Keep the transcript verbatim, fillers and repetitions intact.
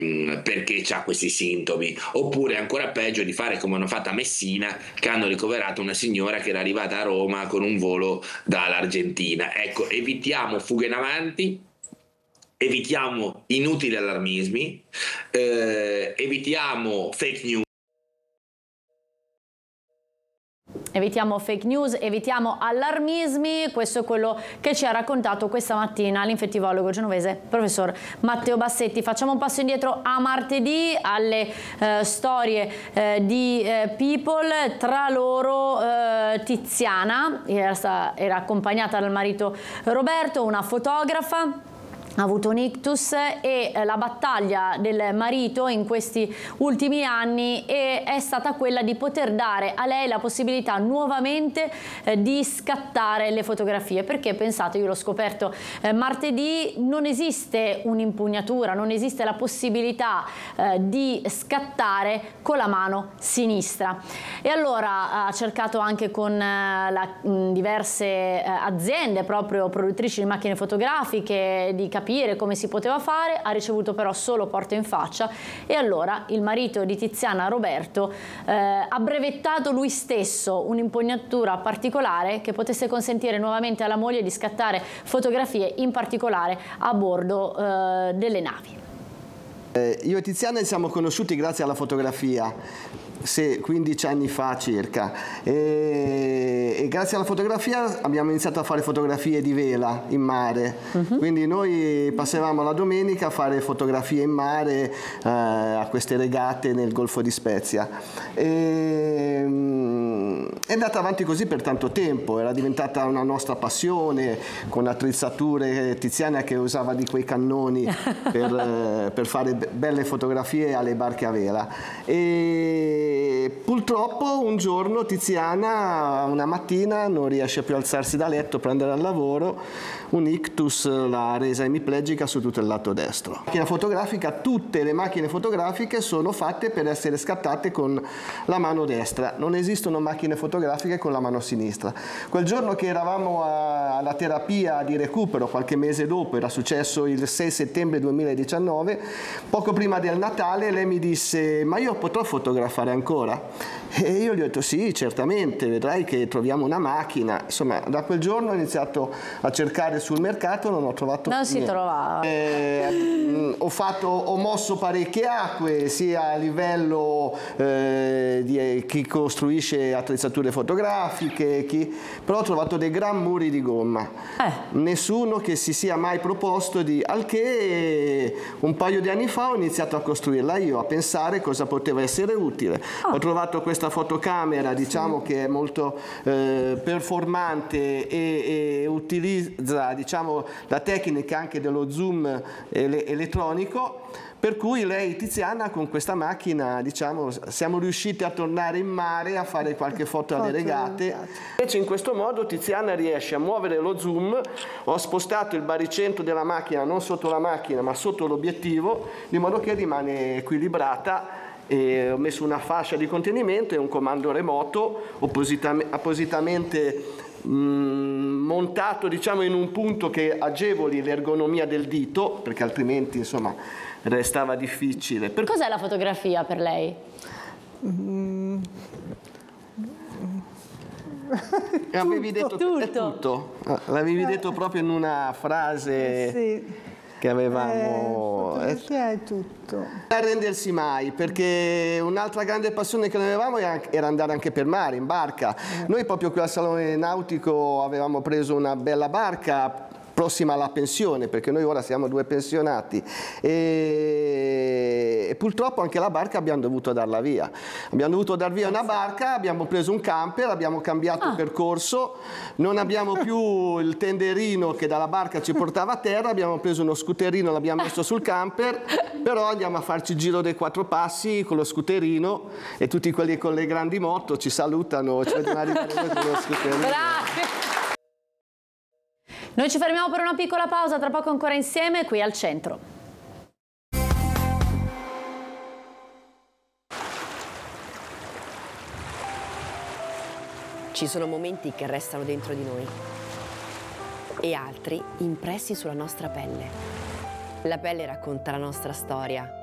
perché ha questi sintomi, oppure ancora peggio di fare come hanno fatto a Messina, che hanno ricoverato una signora che era arrivata a Roma con un volo dall'Argentina. Ecco, evitiamo fughe in avanti, evitiamo inutili allarmismi, eh, evitiamo fake news. Evitiamo fake news, evitiamo allarmismi, questo è quello che ci ha raccontato questa mattina l'infettivologo genovese professor Matteo Bassetti. Facciamo un passo indietro a martedì, alle eh, storie eh, di eh, People, tra loro eh, Tiziana, era, era accompagnata dal marito Roberto, una fotografa. Ha avuto un ictus e la battaglia del marito in questi ultimi anni è, è stata quella di poter dare a lei la possibilità nuovamente eh, di scattare le fotografie, perché pensate, io l'ho scoperto eh, martedì, non esiste un'impugnatura, non esiste la possibilità eh, di scattare con la mano sinistra. E allora ha cercato anche con eh, la, mh, diverse eh, aziende proprio produttrici di macchine fotografiche di capire come si poteva fare, ha ricevuto però solo porte in faccia, e allora il marito di Tiziana, Roberto, eh, ha brevettato lui stesso un'impugnatura particolare che potesse consentire nuovamente alla moglie di scattare fotografie, in particolare a bordo eh, delle navi. Eh, io e Tiziana ci siamo conosciuti grazie alla fotografia. Sì, quindici anni fa circa, e, e grazie alla fotografia abbiamo iniziato a fare fotografie di vela in mare. Uh-huh. Quindi noi passavamo la domenica a fare fotografie in mare eh, a queste regate nel Golfo di Spezia, e, um, è andata avanti così per tanto tempo, era diventata una nostra passione, con attrezzature. Tiziana che usava di quei cannoni per, eh, per fare belle fotografie alle barche a vela. E purtroppo un giorno Tiziana una mattina non riesce più a alzarsi da letto per andare al lavoro, un ictus l'ha resa emiplegica su tutto il lato destro. La macchina fotografica, tutte le macchine fotografiche sono fatte per essere scattate con la mano destra, non esistono macchine fotografiche con la mano sinistra. Quel giorno che eravamo a, alla terapia di recupero, qualche mese dopo, era successo il sei settembre duemiladiciannove, poco prima del Natale, lei mi disse: ma io potrò fotografare ancora? E io gli ho detto: sì, certamente, vedrai che troviamo una macchina. Insomma, da quel giorno ho iniziato a cercare sul mercato, non ho trovato non niente. si trovava. Eh, ho, fatto, ho mosso parecchie acque, sia a livello eh, di chi costruisce attrezzature fotografiche, chi, però ho trovato dei gran muri di gomma. Eh. Nessuno che si sia mai proposto di... Al che un paio di anni fa ho iniziato a costruirla io, a pensare cosa poteva essere utile. Oh. Ho trovato questa fotocamera, diciamo, sì, che è molto eh, performante e, e utilizza, diciamo, la tecnica anche dello zoom ele elettronico, per cui lei, Tiziana, con questa macchina, diciamo, siamo riusciti a tornare in mare a fare qualche foto alle regate. Invece in questo modo Tiziana riesce a muovere lo zoom. Ho spostato il baricentro della macchina non sotto la macchina ma sotto l'obiettivo, di modo che rimane equilibrata. E ho messo una fascia di contenimento e un comando remoto appositamente mh, montato, diciamo, in un punto che agevoli l'ergonomia del dito, perché altrimenti, insomma, restava difficile. Per... Cos'è la fotografia per lei? Mm. L'avevi detto tutto. È tutto. L'avevi detto proprio in una frase. Sì. Che avevamo, eh, fotografia è tutto. Non arrendersi mai, perché un'altra grande passione che noi avevamo era andare anche per mare, in barca. Eh. Noi proprio qui al Salone Nautico avevamo preso una bella barca prossima alla pensione, perché noi ora siamo due pensionati, e, e purtroppo anche la barca abbiamo dovuto darla via. Abbiamo dovuto dar via una barca, abbiamo preso un camper, abbiamo cambiato ah. il percorso, non abbiamo più il tenderino che dalla barca ci portava a terra, abbiamo preso uno scooterino, l'abbiamo messo sul camper, però andiamo a farci il giro dei quattro passi con lo scooterino, e tutti quelli con le grandi moto ci salutano, ci vedono arrivare con lo scooterino. Bravi! Noi ci fermiamo per una piccola pausa, tra poco ancora insieme qui al centro. Ci sono momenti che restano dentro di noi e altri impressi sulla nostra pelle. La pelle racconta la nostra storia